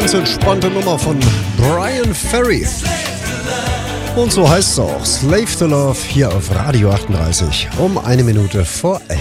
ganz entspannte Nummer von Bryan Ferry. Und so heißt es auch, Slave to Love, hier auf Radio 38, um 1 Minute vor 11.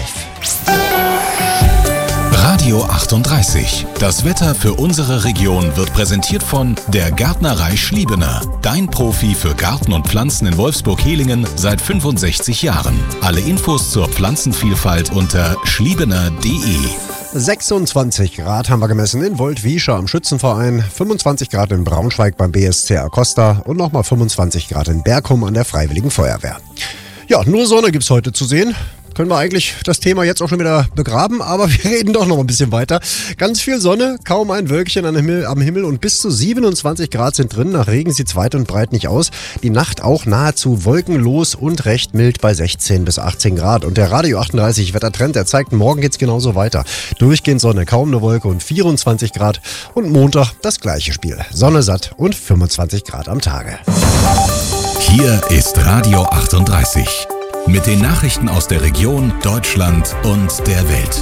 Radio 38. Das Wetter für unsere Region wird präsentiert von der Gärtnerei Schliebener. Dein Profi für Garten und Pflanzen in Wolfsburg-Hehlingen seit 65 Jahren. Alle Infos zur Pflanzenvielfalt unter schliebener.de. 26 Grad haben wir gemessen in Woltwiescher am Schützenverein, 25 Grad in Braunschweig beim BSC Acosta und nochmal 25 Grad in Bergum an der Freiwilligen Feuerwehr. Ja, nur Sonne gibt's heute zu sehen. Können wir eigentlich das Thema jetzt auch schon wieder begraben, aber wir reden doch noch ein bisschen weiter. Ganz viel Sonne, kaum ein Wölkchen am Himmel und bis zu 27 Grad sind drin. Nach Regen sieht's weit und breit nicht aus. Die Nacht auch nahezu wolkenlos und recht mild bei 16 bis 18 Grad. Und der Radio 38 Wettertrend, der zeigt, morgen geht's genauso weiter. Durchgehend Sonne, kaum eine Wolke und 24 Grad. Und Montag das gleiche Spiel. Sonne satt und 25 Grad am Tage. Hier ist Radio 38. Mit den Nachrichten aus der Region, Deutschland und der Welt.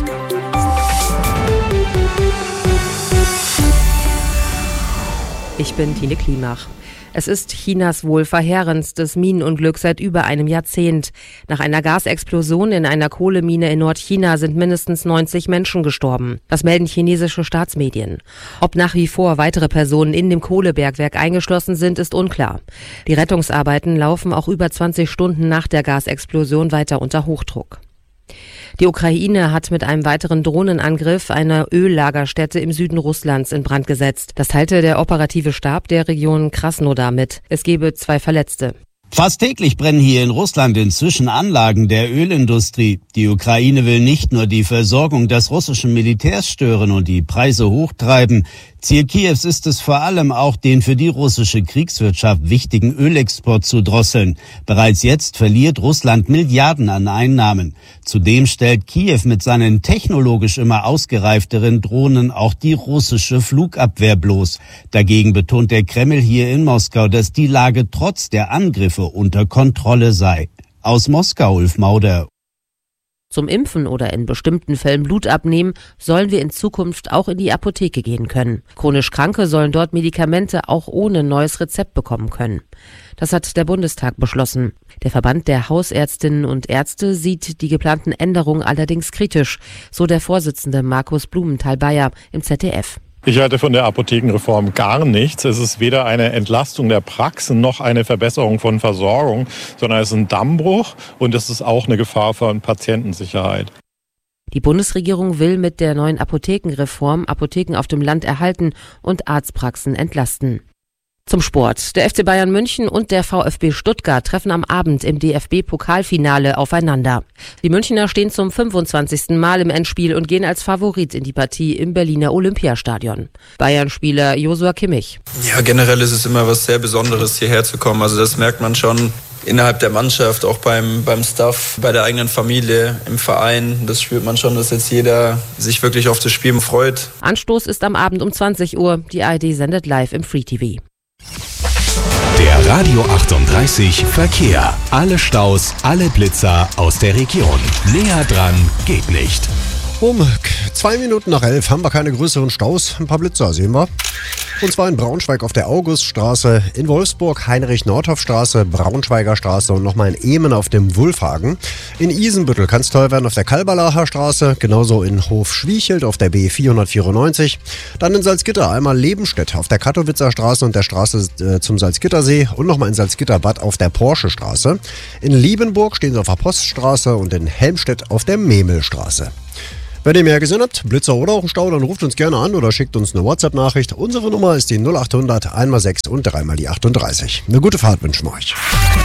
Ich bin Tine Klimach. Es ist Chinas wohl verheerendstes Minenunglück seit über einem Jahrzehnt. Nach einer Gasexplosion in einer Kohlemine in Nordchina sind mindestens 90 Menschen gestorben. Das melden chinesische Staatsmedien. Ob nach wie vor weitere Personen in dem Kohlebergwerk eingeschlossen sind, ist unklar. Die Rettungsarbeiten laufen auch über 20 Stunden nach der Gasexplosion weiter unter Hochdruck. Die Ukraine hat mit einem weiteren Drohnenangriff eine Öllagerstätte im Süden Russlands in Brand gesetzt. Das teilte der operative Stab der Region Krasnodar mit. Es gebe 2 Verletzte. Fast täglich brennen hier in Russland inzwischen Anlagen der Ölindustrie. Die Ukraine will nicht nur die Versorgung des russischen Militärs stören und die Preise hochtreiben. Ziel Kiews ist es vor allem auch, den für die russische Kriegswirtschaft wichtigen Ölexport zu drosseln. Bereits jetzt verliert Russland Milliarden an Einnahmen. Zudem stellt Kiew mit seinen technologisch immer ausgereifteren Drohnen auch die russische Flugabwehr bloß. Dagegen betont der Kreml hier in Moskau, dass die Lage trotz der Angriffe unter Kontrolle sei. Aus Moskau, Ulf Mauder. Zum Impfen oder in bestimmten Fällen Blut abnehmen, sollen wir in Zukunft auch in die Apotheke gehen können. Chronisch Kranke sollen dort Medikamente auch ohne neues Rezept bekommen können. Das hat der Bundestag beschlossen. Der Verband der Hausärztinnen und Ärzte sieht die geplanten Änderungen allerdings kritisch, so der Vorsitzende Markus Blumenthal-Bayer im ZDF. Ich halte von der Apothekenreform gar nichts. Es ist weder eine Entlastung der Praxen noch eine Verbesserung von Versorgung, sondern es ist ein Dammbruch und es ist auch eine Gefahr für Patientensicherheit. Die Bundesregierung will mit der neuen Apothekenreform Apotheken auf dem Land erhalten und Arztpraxen entlasten. Zum Sport. Der FC Bayern München und der VfB Stuttgart treffen am Abend im DFB-Pokalfinale aufeinander. Die Münchner stehen zum 25. Mal im Endspiel und gehen als Favorit in die Partie im Berliner Olympiastadion. Bayern-Spieler Joshua Kimmich. Ja, generell ist es immer was sehr Besonderes, hierher zu kommen. Also das merkt man schon innerhalb der Mannschaft, auch beim Staff, bei der eigenen Familie, im Verein. Das spürt man schon, dass jetzt jeder sich wirklich auf das Spiel freut. Anstoß ist am Abend um 20 Uhr. Die ARD sendet live im Free TV. Der Radio 38 Verkehr. Alle Staus, alle Blitzer aus der Region. Näher dran geht nicht. Um 2 Minuten nach 11 haben wir keine größeren Staus. Ein paar Blitzer sehen wir. Und zwar in Braunschweig auf der Auguststraße, in Wolfsburg Heinrich-Nordhoff-Straße, Braunschweiger Straße und nochmal in Ehmen auf dem Wulfhagen. In Isenbüttel kann es teuer werden auf der Kalberlacher Straße, genauso in Hof-Schwiechelt auf der B494. Dann in Salzgitter einmal Lebenstedt auf der Kattowitzer Straße und der Straße zum Salzgittersee und nochmal in Salzgitterbad auf der Porsche-Straße. In Liebenburg stehen sie auf der Poststraße und in Helmstedt auf der Memelstraße. Wenn ihr mehr gesehen habt, Blitzer oder auch einen Stau, dann ruft uns gerne an oder schickt uns eine WhatsApp-Nachricht. Unsere Nummer ist die 0800 1x6 und 3x die 38. Eine gute Fahrt wünschen wir euch.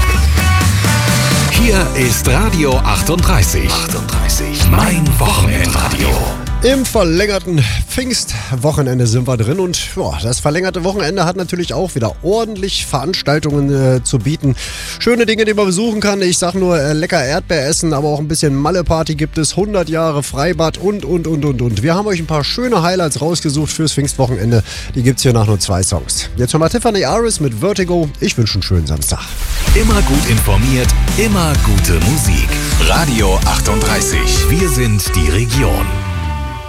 Hier ist Radio 38. Mein Wochenendradio. Im verlängerten Pfingstwochenende sind wir drin und das verlängerte Wochenende hat natürlich auch wieder ordentlich Veranstaltungen zu bieten. Schöne Dinge, die man besuchen kann. Ich sag nur lecker Erdbeer essen, aber auch ein bisschen Malle-Party gibt es, 100 Jahre Freibad und. Wir haben euch ein paar schöne Highlights rausgesucht fürs Pfingstwochenende. Die gibt's hier nach nur 2 Songs. Jetzt haben wir Tiffany Aris mit Vertigo. Ich wünsche einen schönen Samstag. Immer gut informiert, immer gute Musik. Radio 38. Wir sind die Region.